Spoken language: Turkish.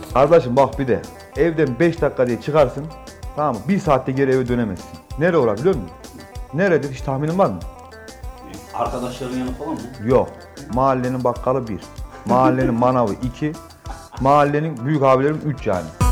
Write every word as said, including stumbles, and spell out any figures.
Kardeşim bak bir de evden beş dakika diye çıkarsın. Tamam mı? Bir saatte geri eve dönemezsin. Nereye olur biliyor musun? Nerededir hiç tahminin var mı? Arkadaşların yanı falan mı? Yok. Mahallenin bakkalı bir. Mahallenin manavı iki. Mahallenin büyük abilerim üç yani.